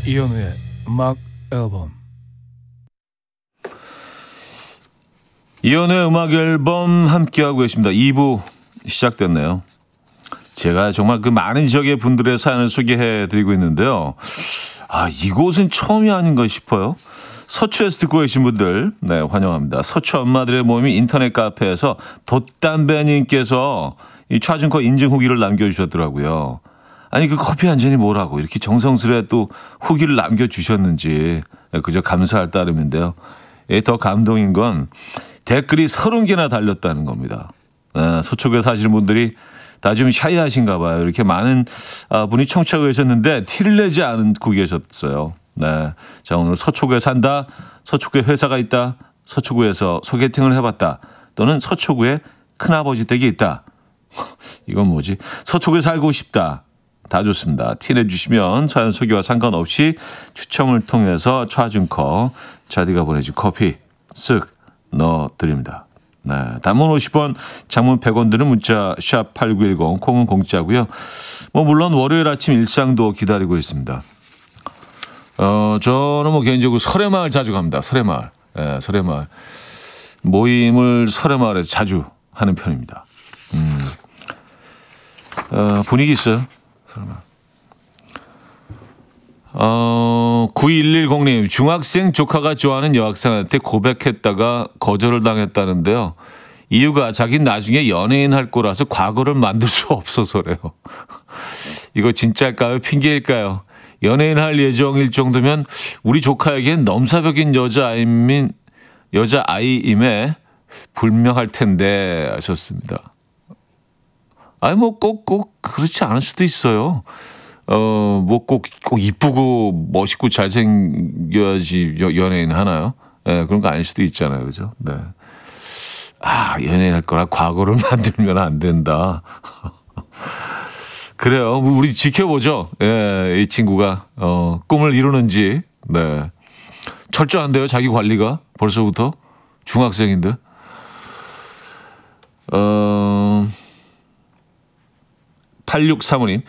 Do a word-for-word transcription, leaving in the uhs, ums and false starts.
이현우의 음악 앨범. 이현우의 음악 앨범 함께하고 계십니다. 이 부 시작됐네요. 제가 정말 그 많은 지역의 분들의 사연을 소개해드리고 있는데요. 아, 이곳은 처음이 아닌가 싶어요. 서초에서 듣고 계신 분들, 네, 환영합니다. 서초 엄마들의 모임이 인터넷 카페에서 돛담배님께서 이 차준커 인증 후기를 남겨주셨더라고요. 아니, 그 커피 한 잔이 뭐라고 이렇게 정성스레 또 후기를 남겨주셨는지 그저 감사할 따름인데요. 더 감동인 건 댓글이 서른 개나 달렸다는 겁니다. 네, 서초구에 사시는 분들이 다 좀 샤이하신가 봐요. 이렇게 많은 분이 청취하고 계셨는데 티를 내지 않고 계셨어요. 네, 자, 오늘 서초구에 산다, 서초구에 회사가 있다, 서초구에서 소개팅을 해봤다, 또는 서초구에 큰아버지 댁이 있다. 이건 뭐지? 서초구에 살고 싶다. 다 좋습니다. 티 내주시면 사연 소개와 상관없이 추첨을 통해서 차준커 자디가 보내준 커피 쓱 넣어드립니다. 네, 단문 오십 원, 장문 백 원 드는 문자 샵 팔구일공, 콩은 공짜고요. 뭐 물론 월요일 아침 일상도 기다리고 있습니다. 어, 저는 뭐 개인적으로 설해마을 자주 갑니다. 설해마을. 네, 설해마을. 모임을 설해마을에서 자주 하는 편입니다. 음. 어, 분위기 있어요. 설해마을. 어, 구일일공님, 중학생 조카가 좋아하는 여학생한테 고백했다가 거절을 당했다는데요. 이유가 자기는 나중에 연예인 할 거라서 과거를 만들 수 없어서래요. 이거 진짜일까요? 핑계일까요? 연예인 할 예정일 정도면 우리 조카에겐 넘사벽인 여자아이민, 여자아이임에 불명할 텐데 하셨습니다. 아니, 뭐 꼭, 꼭 그렇지 않을 수도 있어요. 어, 뭐 꼭, 꼭 이쁘고 멋있고 잘생겨야지 연예인 하나요? 예, 네, 그런 거 아닐 수도 있잖아요. 그죠? 네. 아, 연예인 할 거라 과거를 만들면 안 된다. 그래요. 우리 지켜보죠. 예, 이 친구가, 어, 꿈을 이루는지. 네. 철저한데요, 자기 관리가. 벌써부터. 중학생인데. 어, 팔육삼오님.